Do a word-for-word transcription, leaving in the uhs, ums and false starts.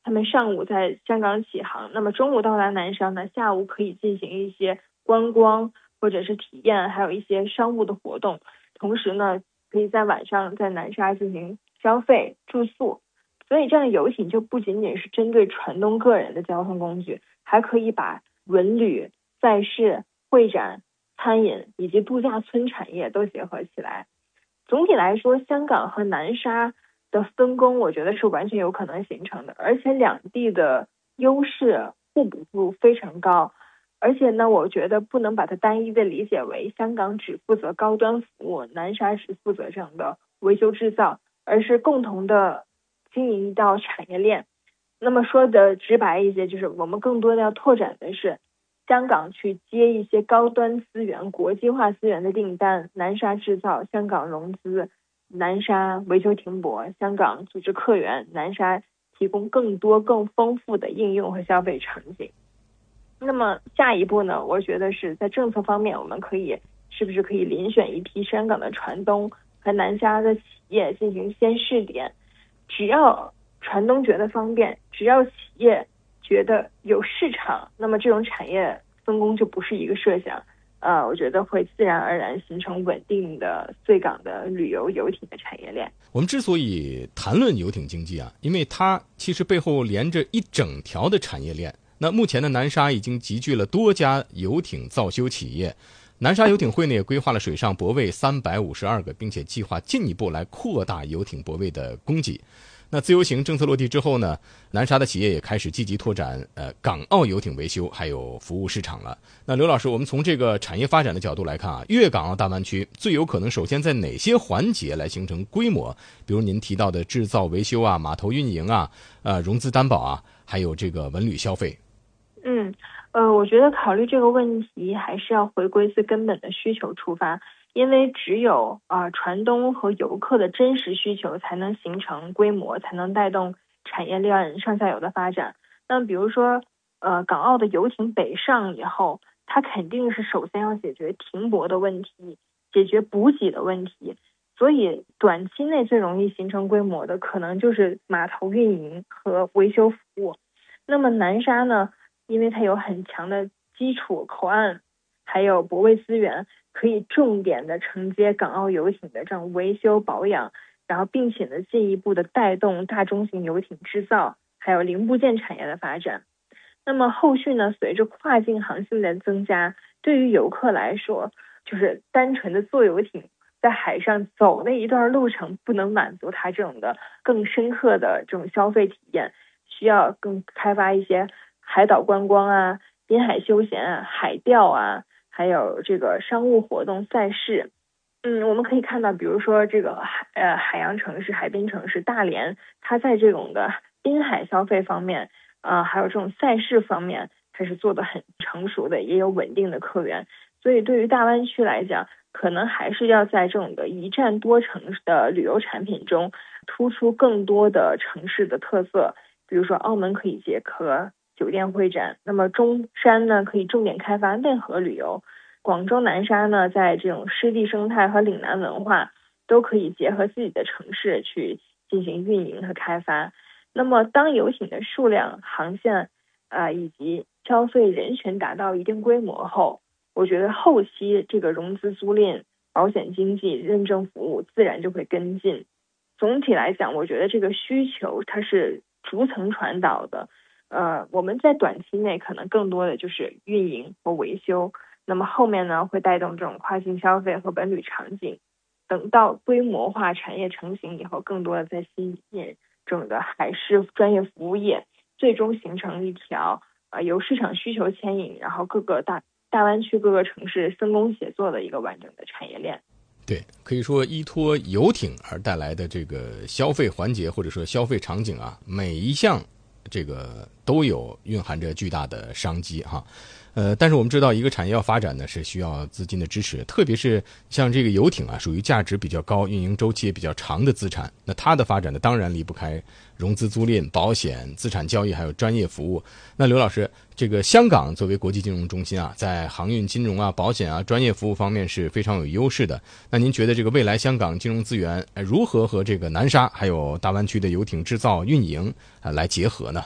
他们上午在香港起航，那么中午到达南沙呢，下午可以进行一些观光或者是体验，还有一些商务的活动，同时呢可以在晚上在南沙进行消费住宿。所以这样的游艇就不仅仅是针对船东个人的交通工具，还可以把文旅、赛事、会展、餐饮以及度假村产业都结合起来。总体来说，香港和南沙的分工我觉得是完全有可能形成的，而且两地的优势互补度非常高。而且呢，我觉得不能把它单一的理解为香港只负责高端服务，南沙只负责这样的维修制造，而是共同的经营一道产业链。那么说的直白一些，就是我们更多的要拓展的是香港去接一些高端资源、国际化资源的订单，南沙制造，香港融资，南沙维修停泊，香港组织客源，南沙提供更多更丰富的应用和消费场景。那么下一步呢，我觉得是在政策方面，我们可以是不是可以遴选一批香港的船东和南沙的企业进行先试点，只要船东觉得方便，只要企业觉得有市场，那么这种产业分工就不是一个设想，呃，我觉得会自然而然形成稳定的穗港的旅游游艇的产业链。 我们之所以谈论游艇经济啊，因为它其实背后连着一整条的产业链。那目前的南沙已经集聚了多家游艇造修企业，南沙游艇会呢也规划了水上泊位三百五十二个，并且计划进一步来扩大游艇泊位的供给。那自由行政策落地之后呢，南沙的企业也开始积极拓展呃港澳游艇维修还有服务市场了。那刘老师，我们从这个产业发展的角度来看啊，粤港澳大湾区最有可能首先在哪些环节来形成规模？比如您提到的制造维修啊、码头运营啊、呃融资担保啊，还有这个文旅消费。 嗯，呃，我觉得考虑这个问题还是要回归最根本的需求出发，因为只有啊、呃、船东和游客的真实需求才能形成规模，才能带动产业链上下游的发展。那比如说，呃，港澳的游艇北上以后，它肯定是首先要解决停泊的问题，解决补给的问题。所以短期内最容易形成规模的，可能就是码头运营和维修服务。那么南沙呢？因为它有很强的基础口岸，还有泊位资源，可以重点的承接港澳游艇的这样维修保养，然后并且呢进一步的带动大中型游艇制造，还有零部件产业的发展。那么后续呢，随着跨境航线的增加，对于游客来说，就是单纯的坐游艇在海上走那一段路程，不能满足他这种的更深刻的这种消费体验，需要更开发一些海岛观光啊、滨海休闲啊、海钓啊，还有这个商务活动赛事。嗯，我们可以看到，比如说这个海呃海洋城市、海滨城市大连，它在这种的滨海消费方面，呃，还有这种赛事方面，它是做得很成熟的，也有稳定的客源。所以对于大湾区来讲，可能还是要在这种的一站多城的旅游产品中，突出更多的城市的特色。比如说澳门可以结合酒店会展，那么中山呢可以重点开发内河旅游，广州南沙呢在这种湿地生态和岭南文化都可以结合自己的城市去进行运营和开发。那么当游艇的数量、航线啊、呃、以及消费人群达到一定规模后，我觉得后期这个融资租赁、保险经纪、认证服务自然就会跟进。总体来讲，我觉得这个需求它是逐层传导的。呃，我们在短期内可能更多的就是运营和维修，那么后面呢会带动这种跨境消费和文旅场景。等到规模化产业成型以后，更多的在吸引这种的海事专业服务业，最终形成一条呃由市场需求牵引，然后各个大大湾区各个城市分工协作的一个完整的产业链。 对，可以说依托游艇而带来的这个消费环节或者说消费场景啊，每一项这个都有蕴含着巨大的商机哈。呃，但是我们知道一个产业要发展呢是需要资金的支持，特别是像这个游艇啊，属于价值比较高、运营周期也比较长的资产，那它的发展呢当然离不开融资租赁、保险、资产交易还有专业服务。那刘老师，这个香港作为国际金融中心啊，在航运金融啊、保险啊、专业服务方面是非常有优势的。那您觉得这个未来香港金融资源如何和这个南沙还有大湾区的游艇制造运营啊来结合呢？